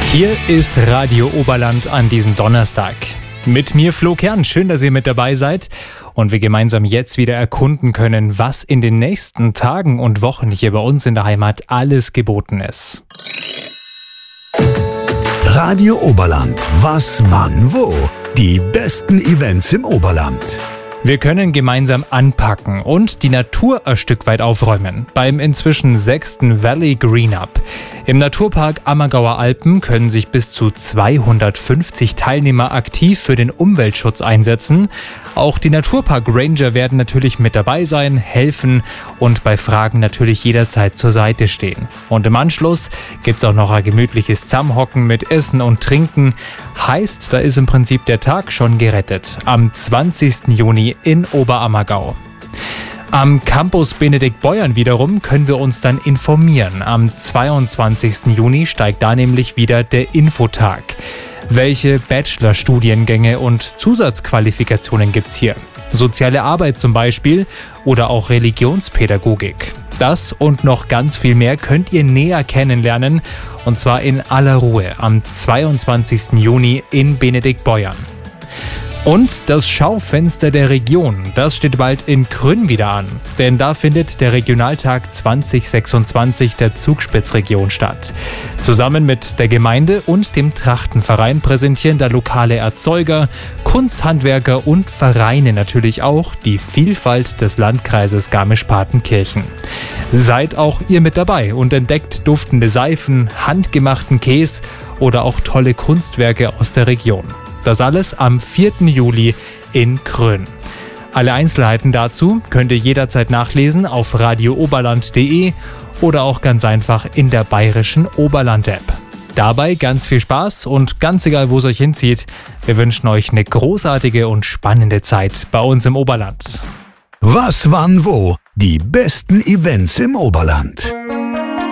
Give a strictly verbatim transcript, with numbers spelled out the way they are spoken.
Hier ist Radio Oberland an diesem Donnerstag. Mit mir Flo Kern, schön, dass ihr mit dabei seid und wir gemeinsam jetzt wieder erkunden können, was in den nächsten Tagen und Wochen hier bei uns in der Heimat alles geboten ist. Radio Oberland. Was, wann, wo? Die besten Events im Oberland. Wir können gemeinsam anpacken und die Natur ein Stück weit aufräumen beim inzwischen sechsten Valley Green Up. Im Naturpark Ammergauer Alpen können sich bis zu zweihundertfünfzig Teilnehmer aktiv für den Umweltschutz einsetzen. Auch die Naturpark Ranger werden natürlich mit dabei sein, helfen und bei Fragen natürlich jederzeit zur Seite stehen. Und im Anschluss gibt's auch noch ein gemütliches Zusammenhocken mit Essen und Trinken. Heißt, da ist im Prinzip der Tag schon gerettet. Am zwanzigsten Juni in Oberammergau. Am Campus Benedikt Beuern wiederum können wir uns dann informieren. Am zweiundzwanzigsten Juni steigt da nämlich wieder der Infotag. Welche Bachelorstudiengänge und Zusatzqualifikationen gibt's hier? Soziale Arbeit zum Beispiel oder auch Religionspädagogik. Das und noch ganz viel mehr könnt ihr näher kennenlernen und zwar in aller Ruhe am zweiundzwanzigsten Juni in Benedikt Beuern. Und das Schaufenster der Region, das steht bald in Krünn wieder an. Denn da findet der Regionaltag zwanzig sechsundzwanzig der Zugspitzregion statt. Zusammen mit der Gemeinde und dem Trachtenverein präsentieren da lokale Erzeuger, Kunsthandwerker und Vereine natürlich auch die Vielfalt des Landkreises Garmisch-Partenkirchen. Seid auch ihr mit dabei und entdeckt duftende Seifen, handgemachten Käse oder auch tolle Kunstwerke aus der Region. Das alles am vierten Juli in Krünn. Alle Einzelheiten dazu könnt ihr jederzeit nachlesen auf radio oberland punkt de oder auch ganz einfach in der bayerischen Oberland-App. Dabei ganz viel Spaß und ganz egal, wo es euch hinzieht, wir wünschen euch eine großartige und spannende Zeit bei uns im Oberland. Was, wann, wo? Die besten Events im Oberland.